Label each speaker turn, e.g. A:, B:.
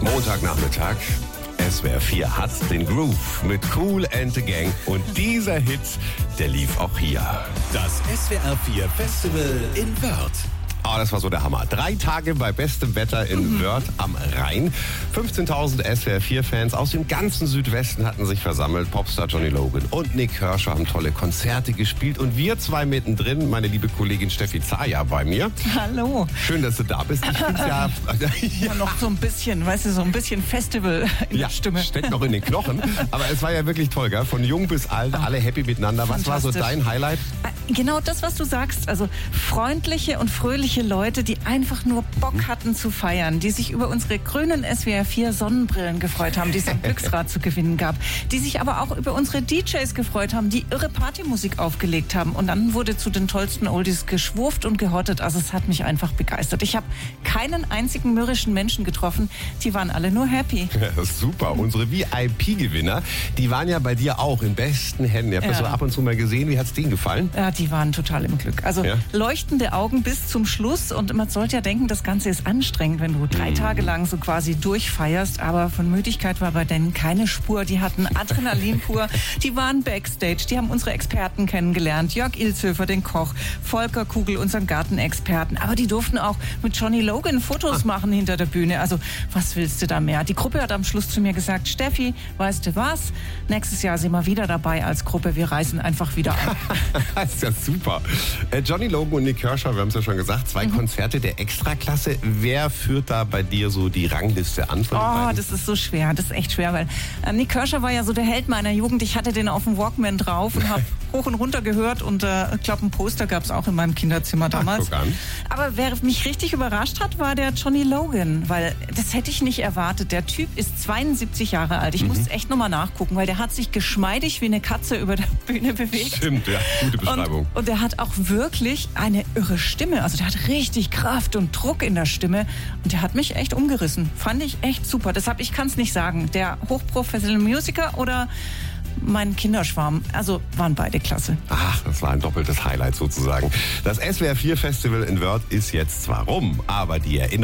A: Montagnachmittag. SWR 4 hat den Groove mit Kool and the Gang. Und dieser Hit, der lief auch hier.
B: Das SWR 4 Festival in Wörth.
A: Oh, das war so der Hammer. 3 Tage bei bestem Wetter in Wörth am Rhein. 15.000 SWR 4-Fans aus dem ganzen Südwesten hatten sich versammelt. Popstar Johnny Logan und Nick Kershaw haben tolle Konzerte gespielt. Und wir zwei mittendrin, meine liebe Kollegin Steffi Zaya bei mir.
C: Hallo.
A: Schön, dass du da bist. Ich find's ja
C: noch so ein bisschen, weißt du, so ein bisschen Festival in der Stimme.
A: Steckt noch in den Knochen. Aber es war ja wirklich toll, gell? Von jung bis alt, alle happy miteinander. Was war so dein Highlight?
C: Genau das, was du sagst. Also freundliche und fröhliche Leute, die einfach nur Bock hatten zu feiern, die sich über unsere grünen SWR 4 Sonnenbrillen gefreut haben, die es am Glücksrad zu gewinnen gab, die sich aber auch über unsere DJs gefreut haben, die irre Partymusik aufgelegt haben. Und dann wurde zu den tollsten Oldies geschwurft und gehottet. Also es hat mich einfach begeistert. Ich habe keinen einzigen mürrischen Menschen getroffen. Die waren alle nur happy.
A: Ja, super. Unsere VIP-Gewinner, die waren ja bei dir auch in besten Händen. Ihr habt das so ab und zu mal gesehen. Wie hat's denen gefallen?
C: Ja, die waren total im Glück. Also leuchtende Augen bis zum Schluss. Und man sollte ja denken, das Ganze ist anstrengend, wenn du 3 Tage lang so quasi durchfeierst. Aber von Müdigkeit war bei denen keine Spur. Die hatten Adrenalin pur. Die waren Backstage. Die haben unsere Experten kennengelernt. Jörg Ilzhöfer, den Koch. Volker Kugel, unseren Gartenexperten. Aber die durften auch mit Johnny Logan Fotos machen hinter der Bühne. Also was willst du da mehr? Die Gruppe hat am Schluss zu mir gesagt, Steffi, weißt du was? Nächstes Jahr sind wir wieder dabei als Gruppe. Wir reisen einfach wieder an.
A: Das ist ja super. Johnny Logan und Nick Kershaw, wir haben es ja schon gesagt, 2 Konzerte der Extraklasse. Wer führt da bei dir so die Rangliste an von den beiden?
C: Das ist so schwer. Das ist echt schwer, weil Nick Kershaw war ja so der Held meiner Jugend. Ich hatte den auf dem Walkman drauf und habe hoch und runter gehört und ich glaube, ein Poster gab es auch in meinem Kinderzimmer damals. Aber wer mich richtig überrascht hat, war der Johnny Logan, weil das hätte ich nicht erwartet. Der Typ ist 72 Jahre alt. Ich musste echt nochmal nachgucken, weil der hat sich geschmeidig wie eine Katze über der Bühne bewegt.
A: Stimmt, ja, gute Beschreibung.
C: Und der hat auch wirklich eine irre Stimme. Also der hat richtig Kraft und Druck in der Stimme. Und der hat mich echt umgerissen. Fand ich echt super. Deshalb, ich kann es nicht sagen. Der hochprofessionelle Musiker oder mein Kinderschwarm. Also waren beide klasse.
A: Ach, das war ein doppeltes Highlight sozusagen. Das SWR 4 Festival in Wörth ist jetzt zwar rum, aber die Erinnerung